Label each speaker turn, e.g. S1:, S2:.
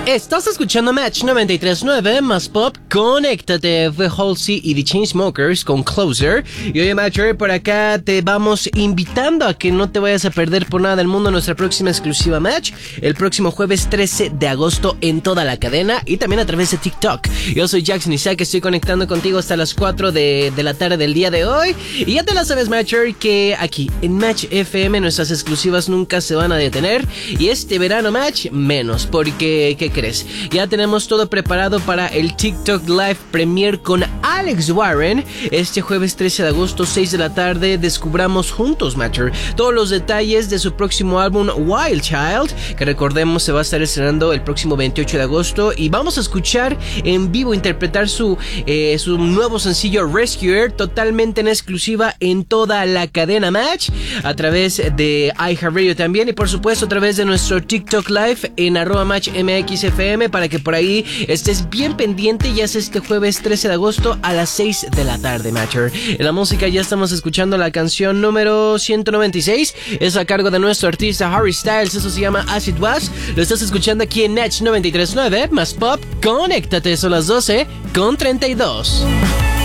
S1: Estás escuchando Match 93.9 más Pop. Conéctate, fue Halsey y The Chainsmokers con Closer. Y oye, Matcher, por acá te vamos invitando a que no te vayas a perder por nada del mundo nuestra próxima exclusiva Match el próximo jueves 13 de agosto en toda la cadena y también a través de TikTok. Yo soy Jackson Isaac, estoy conectando contigo hasta las 4 de la tarde del día de hoy. Y ya te la sabes, Matcher, que aquí en Match FM nuestras exclusivas nunca se van a detener. Y este verano, Match, menos, porque ¿qué crees? Ya tenemos todo preparado para el TikTok Live Premiere con Alex Warren. Este jueves 13 de agosto, 6 de la tarde, descubramos juntos, Matcher, todos los detalles de su próximo álbum Wild Child, que recordemos se va a estar estrenando el próximo 28 de agosto. Y vamos a escuchar en vivo interpretar su nuevo sencillo Rescuer, totalmente en exclusiva en toda la cadena Match, a través de iHeartRadio también, y por supuesto a través de nuestro TikTok Live en @MatchMXFM, para que por ahí estés bien pendiente. Ya es este jueves 13 de agosto a las 6 de la tarde, Matcher. En la música ya estamos escuchando la canción número 196, es a cargo de nuestro artista Harry Styles, eso se llama As It Was. Lo estás escuchando aquí en Match 93.9 más Pop. Conéctate, son las 12:32.